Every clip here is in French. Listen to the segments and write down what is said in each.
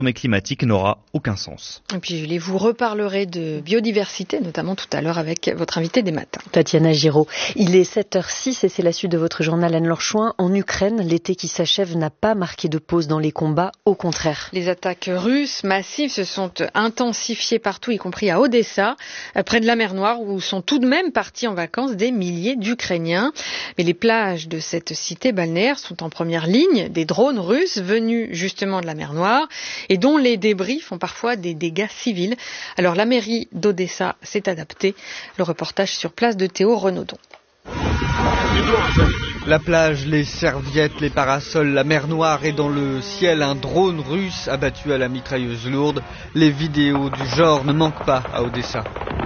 climatique n'aura aucun sens. Et puis Julie, vous reparlerez de biodiversité, notamment tout à l'heure avec votre invité des matins. Tatiana Giraud. Il est 7h06 et c'est la suite de votre journal Anne-Laure Chouin. En Ukraine, l'été qui s'achève n'a pas marqué de pause dans les combats, au contraire. Les attaques russes massives se sont intensifiées partout, y compris à Odessa, près de la mer Noire, où sont tout de même partis en vacances des milliers d'Ukrainiens. Mais les plages de cette cité balnéaire sont en première ligne des drones russes venus justement de la mer Noire et dont les débris font parfois des dégâts civils. Alors la mairie d'Odessa s'est adaptée. Le reportage sur place de Théo Renaudon. La plage, les serviettes, les parasols, la mer Noire et dans le ciel un drone russe abattu à la mitrailleuse lourde. Les vidéos du genre ne manquent pas à Odessa.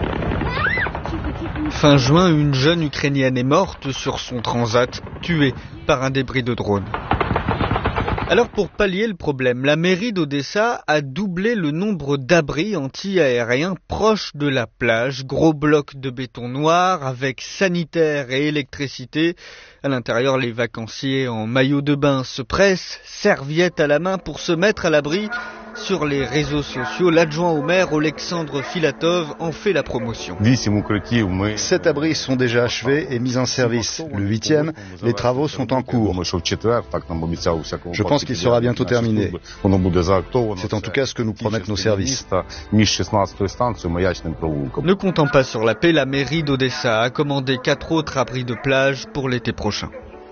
Fin juin, une jeune Ukrainienne est morte sur son transat, tuée par un débris de drone. Alors pour pallier le problème, la mairie d'Odessa a doublé le nombre d'abris anti-aériens proches de la plage. Gros blocs de béton noir avec sanitaire et électricité. À l'intérieur, les vacanciers en maillot de bain se pressent, serviettes à la main pour se mettre à l'abri. Sur les réseaux sociaux, l'adjoint au maire, Oleksandr Filatov, en fait la promotion. 7 abris sont déjà achevés et mis en service. Le 8e, les travaux sont en cours. Je pense qu'il sera bientôt terminé. C'est en tout cas ce que nous promettent nos services. Ne comptant pas sur la paix, la mairie d'Odessa a commandé 4 autres abris de plage pour l'été prochain.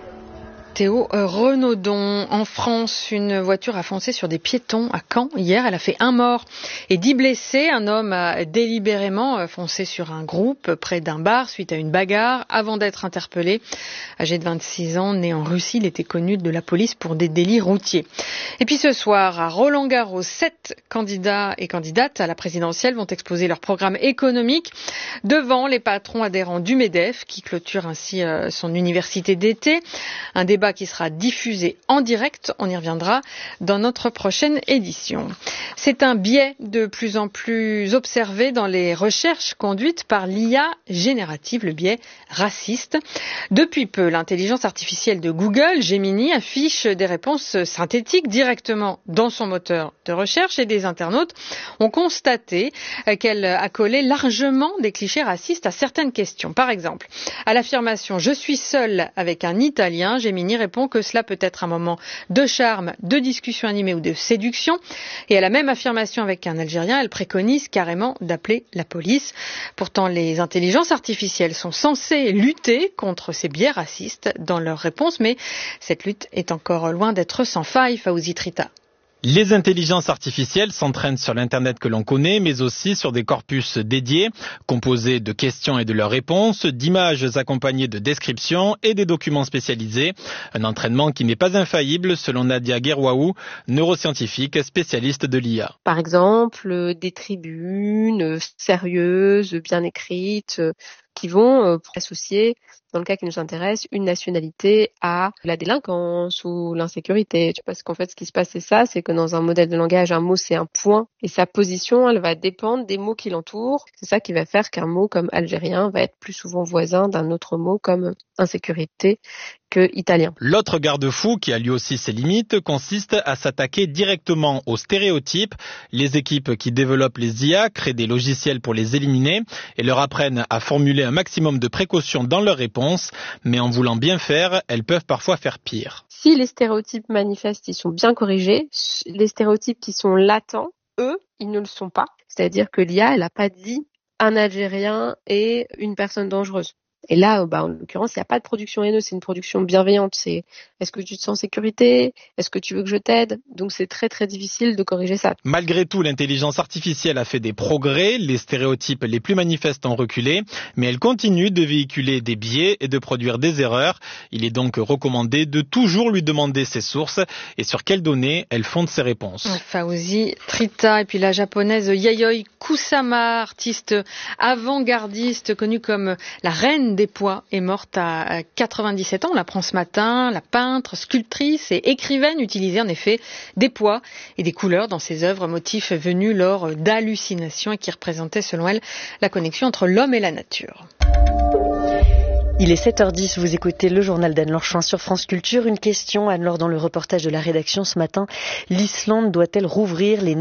Théo Renaudon. En France, une voiture a foncé sur des piétons à Caen hier. Elle a fait 1 mort et 10 blessés. Un homme a délibérément foncé sur un groupe près d'un bar suite à une bagarre avant d'être interpellé. Âgé de 26 ans, né en Russie, il était connu de la police pour des délits routiers. Et puis ce soir, à Roland-Garros, 7 candidats et candidates à la présidentielle vont exposer leur programme économique devant les patrons adhérents du MEDEF qui clôture ainsi son université d'été. Un débat qui sera diffusé en direct, on y reviendra dans notre prochaine édition. C'est un biais de plus en plus observé dans les recherches conduites par l'IA générative, le biais raciste. Depuis peu, l'intelligence artificielle de Google, Gemini, affiche des réponses synthétiques directement dans son moteur de recherche et des internautes ont constaté qu'elle a collé largement des clichés racistes à certaines questions. Par exemple, à l'affirmation « Je suis seule avec un Italien », Gemini répond que cela peut être un moment de charme, de discussion animée ou de séduction. Et à la même affirmation avec un Algérien, elle préconise carrément d'appeler la police. Pourtant, les intelligences artificielles sont censées lutter contre ces biais racistes dans leurs réponses, mais cette lutte est encore loin d'être sans faille, Fawzi Trita. Les intelligences artificielles s'entraînent sur l'Internet que l'on connaît, mais aussi sur des corpus dédiés, composés de questions et de leurs réponses, d'images accompagnées de descriptions et des documents spécialisés. Un entraînement qui n'est pas infaillible, selon Nadia Guerwaou, neuroscientifique spécialiste de l'IA. Par exemple, des tribunes sérieuses, bien écrites, qui vont associer, dans le cas qui nous intéresse, une nationalité à la délinquance ou l'insécurité. Parce qu'en fait, ce qui se passe, c'est ça, c'est que dans un modèle de langage, un mot, c'est un point. Et sa position, elle va dépendre des mots qui l'entourent. C'est ça qui va faire qu'un mot comme algérien va être plus souvent voisin d'un autre mot comme insécurité que italien. L'autre garde-fou, qui a lui aussi ses limites, consiste à s'attaquer directement aux stéréotypes. Les équipes qui développent les IA créent des logiciels pour les éliminer et leur apprennent à formuler un maximum de précautions dans leurs réponses, mais en voulant bien faire, elles peuvent parfois faire pire. Si les stéréotypes manifestes, ils sont bien corrigés, les stéréotypes qui sont latents, eux, ils ne le sont pas. C'est-à-dire que l'IA, elle n'a pas dit un Algérien et une personne dangereuse. Et là, en l'occurrence, il n'y a pas de production haineuse, c'est une production bienveillante. C'est est-ce que tu te sens en sécurité? Est-ce que tu veux que je t'aide? Donc c'est très très difficile de corriger ça. Malgré tout, l'intelligence artificielle a fait des progrès, les stéréotypes les plus manifestes ont reculé, mais elle continue de véhiculer des biais et de produire des erreurs. Il est donc recommandé de toujours lui demander ses sources et sur quelles données elle fonde ses réponses. Fawzi Trita et puis la japonaise Yayoi Kusama, artiste avant-gardiste connue comme la reine des poids, est morte à 97 ans. On l'apprend ce matin. La peintre, sculptrice et écrivaine utilisait en effet des poids et des couleurs dans ses œuvres, motifs venus lors d'hallucinations et qui représentaient selon elle la connexion entre l'homme et la nature. Il est 7h10, vous écoutez le journal d'Anne-Laure Chouin sur France Culture. Une question, Anne-Laure, dans le reportage de la rédaction ce matin. L'Islande doit-elle rouvrir les